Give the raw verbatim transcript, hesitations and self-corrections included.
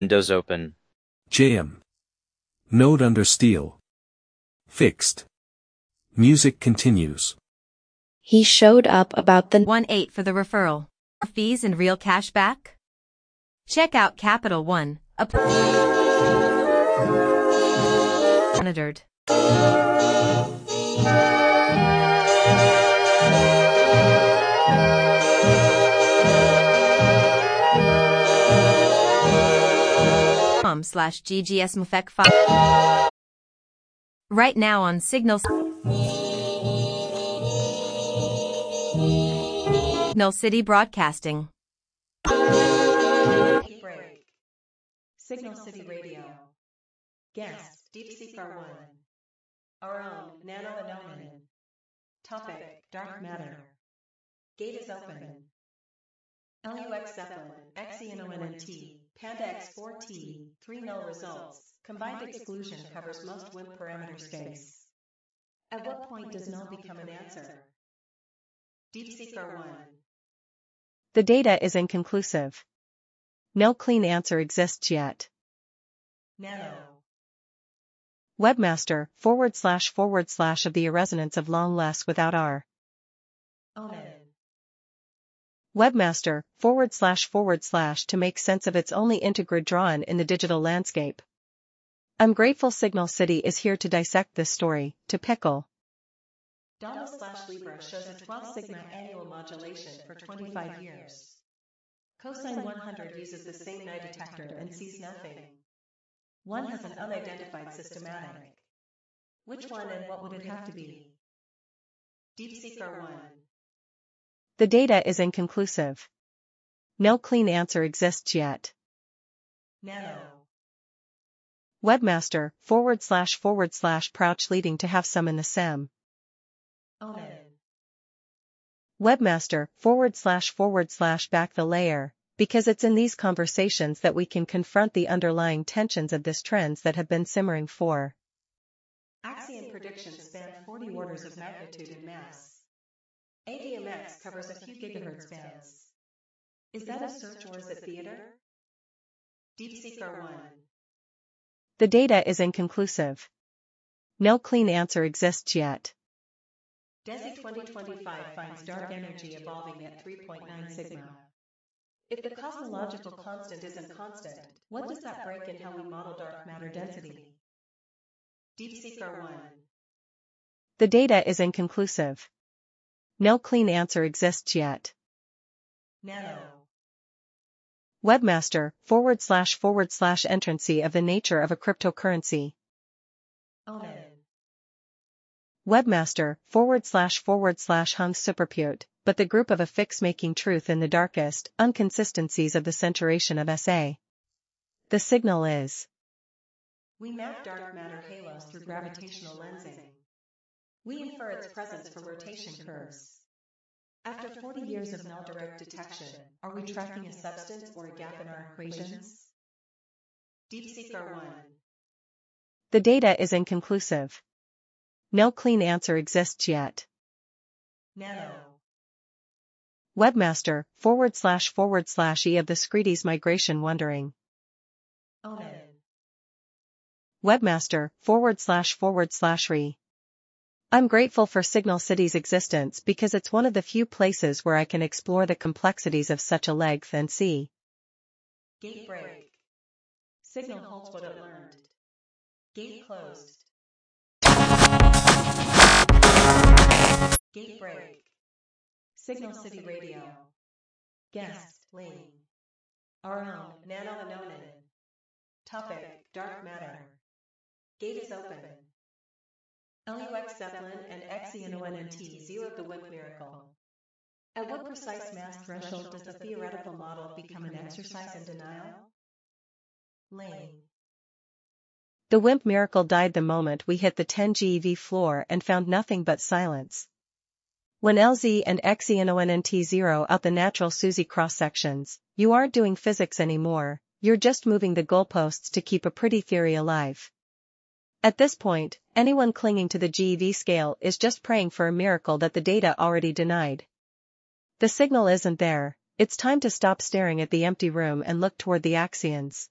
Windows open. Jam. Node under steel. Fixed. Music continues. He showed up about the one eight for the referral. Fees and real cash back? Check out Capital One. App- monitored. com slash ggsmfec five. Right now on Signal Signal City Broadcasting. Break. Signal City Radio. Guest, DeepSeeker one. Our own, Nano Anoman. Topic, Dark Matter. Gate is open. L U X Zeppelin, X E N O N N T, Panda X four T, three null results. Combined exclusion covers most W I M P parameter space. At what point does null become an answer? DeepSeeker one. The data is inconclusive. No clean answer exists yet. Nano. Webmaster, forward slash forward slash of the irresonance of long less without R. Omen. Webmaster, forward slash forward slash to make sense of its only integrid drawn in the digital landscape. I'm grateful Signal City is here to dissect this story, to pickle. Dama slash Libra shows a twelve sigma annual modulation for twenty-five years. Cosine one hundred uses the same Nye detector and sees nothing. One has an unidentified systematic. Which one and what would it have to be? DeepSeeker one. The data is inconclusive. No clean answer exists yet. Nano. Webmaster, forward slash forward slash Prouch leading to have some in the S E M. Omen. Webmaster, forward slash forward slash back the layer, because it's in these conversations that we can confront the underlying tensions of this trends that have been simmering for. Axion predictions span forty orders of magnitude in mass. A D M X covers a few gigahertz bands. Is that a search or is it theater? DeepSeeker one. The data is inconclusive. No clean answer exists yet. DESI twenty twenty-five finds dark energy evolving at three point nine sigma. If the cosmological constant isn't constant, what does that break in how we model dark matter density? DeepSeeker one. The data is inconclusive. No clean answer exists yet. Nano. Webmaster, forward slash forward slash entrancy of the nature of a cryptocurrency. Omen. Webmaster, forward slash forward slash hung superpute, but the group of a fix making truth in the darkest inconsistencies of the centuration of S A. The signal is. We map dark matter halos through gravitational lensing. We infer its presence from rotation curves. After forty years of null direct detection, are we tracking a substance or a gap in our equations? DeepSeeker one. The data is inconclusive. No clean answer exists yet. Nano. Webmaster, forward slash forward slash E of the Screedes migration wondering. Omen. Webmaster, forward slash forward slash re. I'm grateful for Signal City's existence because it's one of the few places where I can explore the complexities of such a length and see. Gate break. Signal holds what it learned. Gate closed. Gate break. Signal City Radio. Guest, Ling. Our own, Nano Anoman. Topic, Dark Matter. Gate is open. L U X Zeppelin and X E N O N N T zeroed the W I M P miracle. At what precise mass threshold does the theoretical model become an exercise in denial? Ling. The W I M P miracle died the moment we hit the ten GeV floor and found nothing but silence. When L Z and X E N O N N T zero out the natural SUSY cross-sections, you aren't doing physics anymore, you're just moving the goalposts to keep a pretty theory alive. At this point, anyone clinging to the GeV scale is just praying for a miracle that the data already denied. The signal isn't there, it's time to stop staring at the empty room and look toward the axions.